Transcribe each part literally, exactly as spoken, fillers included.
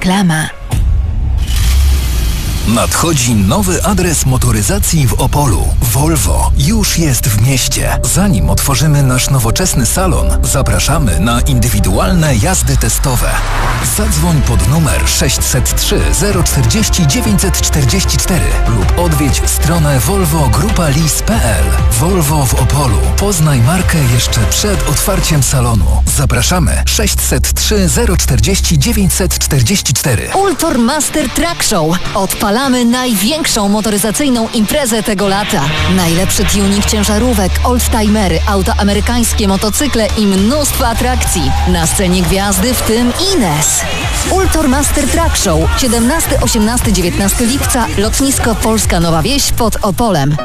Reklama. Nadchodzi nowy adres motoryzacji w Opolu. Volvo już jest w mieście. Zanim otworzymy nasz nowoczesny salon, zapraszamy na indywidualne jazdy testowe. Zadzwoń pod numer sześć zero trzy zero cztery dziewięć dziewięć cztery cztery lub odwiedź stronę volvo grupa lease kropka p l. Volvo w Opolu. Poznaj markę jeszcze przed otwarciem salonu. Zapraszamy sześć zero trzy zero cztery dziewięć cztery cztery. Ultor Master Truck Show. Odpalamy największą motoryzacyjną imprezę tego lata. Najlepszy tuning ciężarówek, oldtimery, auta amerykańskie, motocykle i mnóstwo atrakcji. Na scenie gwiazdy, w tym Ines. Ultor Master Truck Show. siedemnastego, osiemnastego, dziewiętnastego lipca. Lotnisko Polska Nowa Wieś pod Opolem.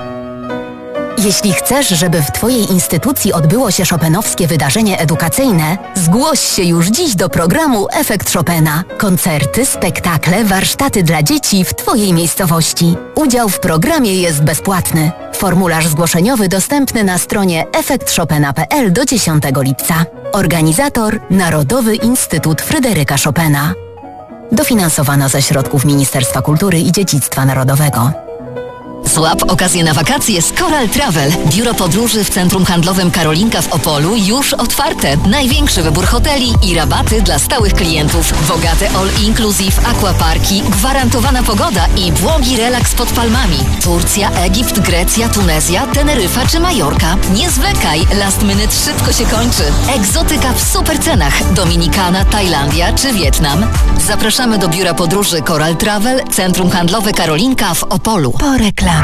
Jeśli chcesz, żeby w Twojej instytucji odbyło się chopinowskie wydarzenie edukacyjne, zgłoś się już dziś do programu Efekt Chopina. Koncerty, spektakle, warsztaty dla dzieci w Twojej miejscowości. Udział w programie jest bezpłatny. Formularz zgłoszeniowy dostępny na stronie efekt chopina kropka p l do dziesiątego lipca. Organizator Narodowy Instytut Fryderyka Chopina. Dofinansowano ze środków Ministerstwa Kultury i Dziedzictwa Narodowego. Złap okazję na wakacje z Coral Travel. Biuro podróży w Centrum Handlowym Karolinka w Opolu już otwarte. Największy wybór hoteli i rabaty dla stałych klientów. Bogate all-inclusive, aquaparki, gwarantowana pogoda i błogi relaks pod palmami. Turcja, Egipt, Grecja, Tunezja, Teneryfa czy Majorka. Nie zwlekaj, last minute szybko się kończy. Egzotyka w super cenach. Dominikana, Tajlandia czy Wietnam. Zapraszamy do biura podróży Coral Travel, Centrum Handlowe Karolinka w Opolu. Po reklamie.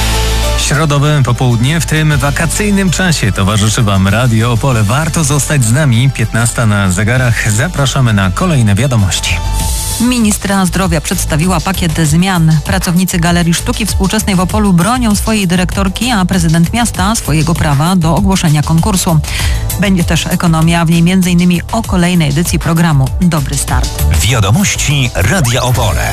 Środowe popołudnie w tym wakacyjnym czasie towarzyszy Wam Radio Opole. Warto zostać z nami. piętnasta na zegarach. Zapraszamy na kolejne wiadomości. Ministra Zdrowia przedstawiła pakiet zmian. Pracownicy Galerii Sztuki Współczesnej w Opolu bronią swojej dyrektorki, a prezydent miasta swojego prawa do ogłoszenia konkursu. Będzie też ekonomia, w niej między innymi o kolejnej edycji programu Dobry Start. Wiadomości Radia Opole.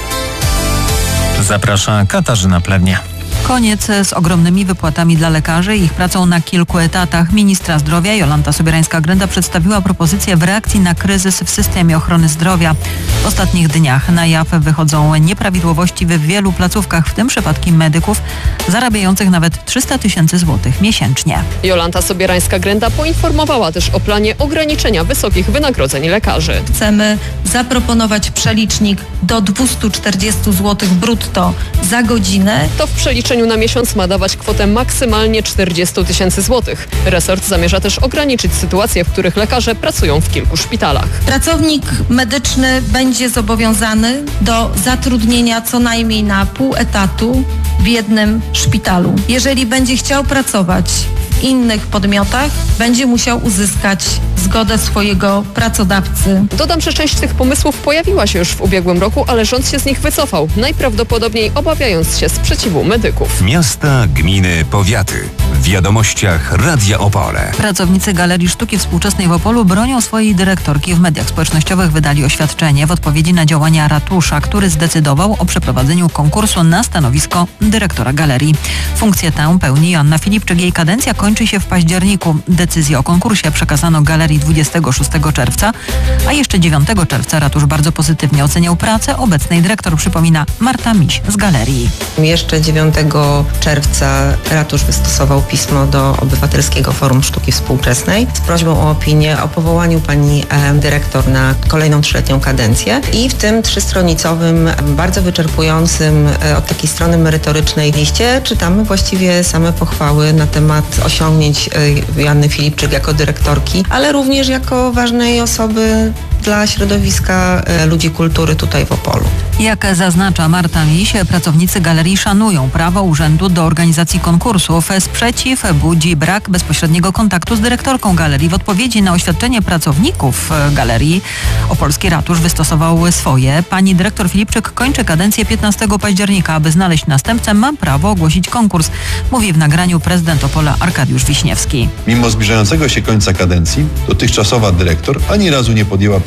Zaprasza Katarzyna Plewnia. Koniec z ogromnymi wypłatami dla lekarzy i ich pracą na kilku etatach. Ministra Zdrowia Jolanta Sobierańska-Grenda przedstawiła propozycję w reakcji na kryzys w systemie ochrony zdrowia. W ostatnich dniach na jaw wychodzą nieprawidłowości w wielu placówkach, w tym przypadki medyków zarabiających nawet trzysta tysięcy złotych miesięcznie. Jolanta Sobierańska-Grenda poinformowała też o planie ograniczenia wysokich wynagrodzeń lekarzy. Chcemy zaproponować przelicznik do dwieście czterdzieści złotych brutto za godzinę. To w przeliczeniu na miesiąc ma dawać kwotę maksymalnie czterdzieści tysięcy złotych. Resort zamierza też ograniczyć sytuacje, w których lekarze pracują w kilku szpitalach. Pracownik medyczny będzie zobowiązany do zatrudnienia co najmniej na pół etatu w jednym szpitalu. Jeżeli będzie chciał pracować w innych podmiotach, będzie musiał uzyskać zgodę swojego pracodawcy. Dodam, że część tych pomysłów pojawiła się już w ubiegłym roku, ale rząd się z nich wycofał, najprawdopodobniej obawiając się sprzeciwu medyków. Miasta, gminy, powiaty. W wiadomościach Radia Opole. Pracownicy Galerii Sztuki Współczesnej w Opolu bronią swojej dyrektorki. W mediach społecznościowych wydali oświadczenie w odpowiedzi na działania ratusza, który zdecydował o przeprowadzeniu konkursu na stanowisko dyrektora galerii. Funkcję tę pełni Joanna Filipczyk. Jej kadencja kończy się w październiku. Decyzję o konkursie przekazano galerii dwudziestego szóstego czerwca, a jeszcze dziewiątego czerwca ratusz bardzo pozytywnie oceniał pracę obecnej dyrektor, przypomina Marta Miś z galerii. Jeszcze dziewiątego czerwca ratusz wystosował pismo do Obywatelskiego Forum Sztuki Współczesnej z prośbą o opinię o powołaniu pani e, dyrektor na kolejną trzyletnią kadencję i w tym trzystronicowym, bardzo wyczerpującym e, od takiej strony merytorycznej liście czytamy właściwie same pochwały na temat osiągnięć e, Joanny Filipczyk jako dyrektorki, ale również jako ważnej osoby dla środowiska e, ludzi kultury tutaj w Opolu. Jak zaznacza Marta Miś, pracownicy galerii szanują prawo urzędu do organizacji konkursów. Sprzeciw budzi brak bezpośredniego kontaktu z dyrektorką galerii. W odpowiedzi na oświadczenie pracowników galerii opolski ratusz wystosował swoje. Pani dyrektor Filipczyk kończy kadencję piętnastego października. Aby znaleźć następcę, ma prawo ogłosić konkurs, mówi w nagraniu prezydent Opola Arkadiusz Wiśniewski. Mimo zbliżającego się końca kadencji, dotychczasowa dyrektor ani razu nie podjęła próby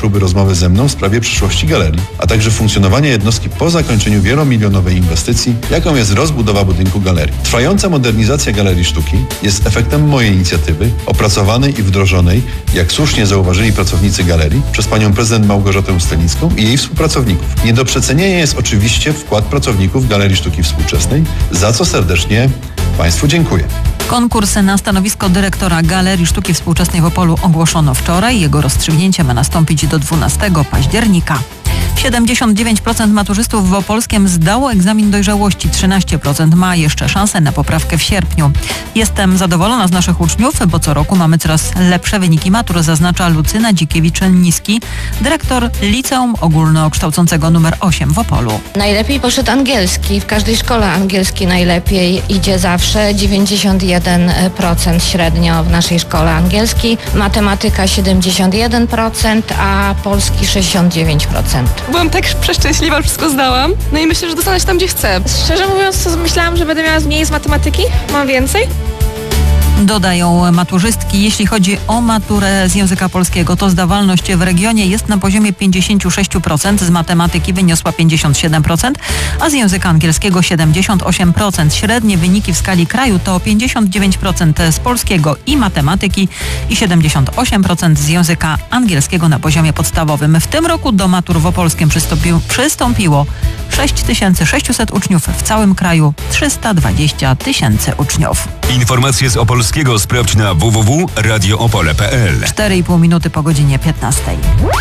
próby rozmowy ze mną w sprawie przyszłości galerii, a także funkcjonowania jednostki po zakończeniu wielomilionowej inwestycji, jaką jest rozbudowa budynku galerii. Trwająca modernizacja Galerii Sztuki jest efektem mojej inicjatywy, opracowanej i wdrożonej, jak słusznie zauważyli pracownicy galerii, przez panią prezydent Małgorzatę Stelińską i jej współpracowników. Nie do przecenienia jest oczywiście wkład pracowników Galerii Sztuki Współczesnej, za co serdecznie Państwu dziękuję. Konkurs na stanowisko dyrektora Galerii Sztuki Współczesnej w Opolu ogłoszono wczoraj. Jego rozstrzygnięcie ma nastąpić do dwunastego października. siedemdziesiąt dziewięć procent maturzystów w Opolskiem zdało egzamin dojrzałości, trzynaście procent ma jeszcze szansę na poprawkę w sierpniu. Jestem zadowolona z naszych uczniów, bo co roku mamy coraz lepsze wyniki matur, zaznacza Lucyna Dzikiewicz-Niski, dyrektor Liceum Ogólnokształcącego numer osiem w Opolu. Najlepiej poszedł angielski. W każdej szkole angielski najlepiej idzie zawsze. dziewięćdziesiąt jeden procent średnio w naszej szkole angielski. Matematyka siedemdziesiąt jeden procent, a polski sześćdziesiąt dziewięć procent. Byłam tak przeszczęśliwa, że wszystko zdałam. No i myślę, że dostanę się tam, gdzie chcę. Szczerze mówiąc, to myślałam, że będę miała mniej z matematyki. Mam więcej. Dodają maturzystki. Jeśli chodzi o maturę z języka polskiego, to zdawalność w regionie jest na poziomie pięćdziesiąt sześć procent, z matematyki wyniosła pięćdziesiąt siedem procent, a z języka angielskiego siedemdziesiąt osiem procent. Średnie wyniki w skali kraju to pięćdziesiąt dziewięć procent z polskiego i matematyki i siedemdziesiąt osiem procent z języka angielskiego na poziomie podstawowym. W tym roku do matur w Opolskiem przystąpiło, przystąpiło sześć tysięcy sześćset uczniów, w całym kraju trzysta dwadzieścia tysięcy uczniów. Informacje z Opolskiego sprawdź na w w w kropka radio opole kropka p l. cztery i pół minuty po godzinie piętnastej.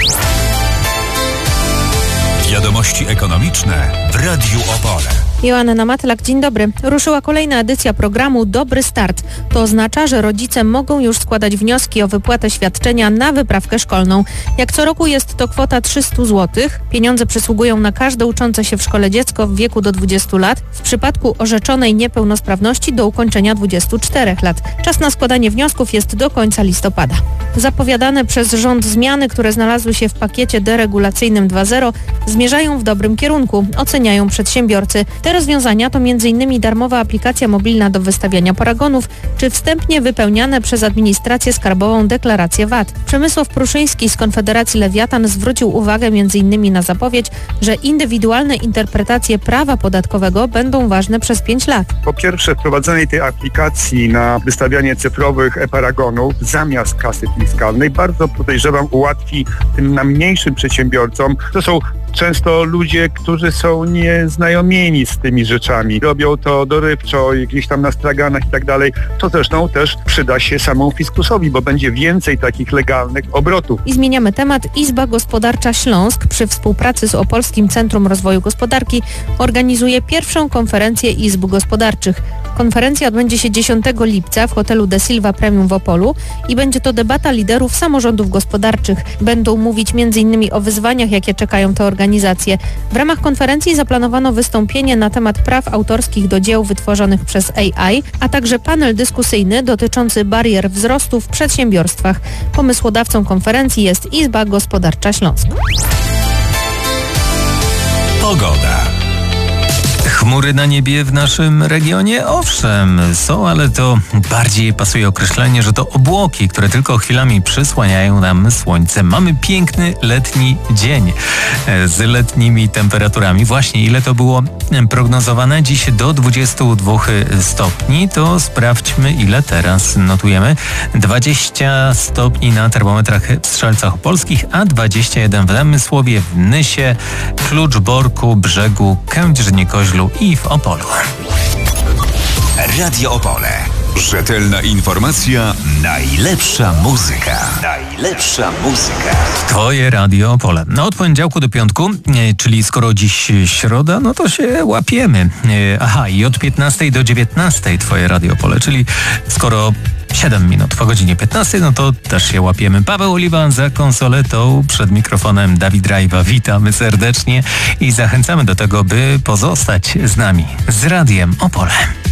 Wiadomości ekonomiczne w Radiu Opole. Joanna Matlak, dzień dobry. Ruszyła kolejna edycja programu Dobry Start. To oznacza, że rodzice mogą już składać wnioski o wypłatę świadczenia na wyprawkę szkolną. Jak co roku jest to kwota trzysta złotych. Pieniądze przysługują na każde uczące się w szkole dziecko w wieku do dwudziestu lat. W przypadku orzeczonej niepełnosprawności do ukończenia dwudziestu czterech lat. Czas na składanie wniosków jest do końca listopada. Zapowiadane przez rząd zmiany, które znalazły się w pakiecie deregulacyjnym dwa zero, zmierzają w dobrym kierunku, oceniają przedsiębiorcy. Te rozwiązania to między innymi darmowa aplikacja mobilna do wystawiania paragonów, czy wstępnie wypełniane przez administrację skarbową deklaracje V A T. Przemysław Pruszyński z Konfederacji Lewiatan zwrócił uwagę między innymi na zapowiedź, że indywidualne interpretacje prawa podatkowego będą ważne przez pięć lat. Po pierwsze, wprowadzenie tej aplikacji na wystawianie cyfrowych e-paragonów zamiast kasy fiskalnej bardzo, podejrzewam, ułatwi tym najmniejszym przedsiębiorcom. To są często ludzie, którzy są nieznajomieni z tymi rzeczami. Robią to dorywczo, gdzieś tam na straganach i tak dalej. To zresztą też przyda się samemu fiskusowi, bo będzie więcej takich legalnych obrotów. I zmieniamy temat. Izba Gospodarcza Śląsk przy współpracy z Opolskim Centrum Rozwoju Gospodarki organizuje pierwszą konferencję izb gospodarczych. Konferencja odbędzie się dziesiątego lipca w hotelu De Silva Premium w Opolu i będzie to debata liderów samorządów gospodarczych. Będą mówić między innymi o wyzwaniach, jakie czekają te organizacje. W ramach konferencji zaplanowano wystąpienie na temat praw autorskich do dzieł wytworzonych przez A I, a także panel dyskusyjny dotyczący barier wzrostu w przedsiębiorstwach. Pomysłodawcą konferencji jest Izba Gospodarcza Śląsk. Pogoda. Chmury na niebie w naszym regionie? Owszem, są, ale to bardziej pasuje określenie, że to obłoki, które tylko chwilami przysłaniają nam słońce. Mamy piękny letni dzień z letnimi temperaturami. Właśnie ile to było prognozowane? Dziś do dwudziestu dwóch stopni. To sprawdźmy, ile teraz notujemy. dwadzieścia stopni na termometrach w Strzelcach Opolskich, a dwadzieścia jeden w Namysłowie, w Nysie, Kluczborku, Brzegu, Kędzierzynie-Koźlu i w Opolu. Radio Opole. Rzetelna informacja, najlepsza muzyka. Najlepsza muzyka. Twoje Radio Opole. No od poniedziałku do piątku, czyli skoro dziś środa, no to się łapiemy. Aha, i od piętnastej do dziewiętnastej Twoje Radio Opole, czyli skoro siedem minut po godzinie piętnastej, no to też się łapiemy. Paweł Oliwa za konsoletą, przed mikrofonem Dawid Rajwa. Witamy serdecznie i zachęcamy do tego, by pozostać z nami, z Radiem Opole.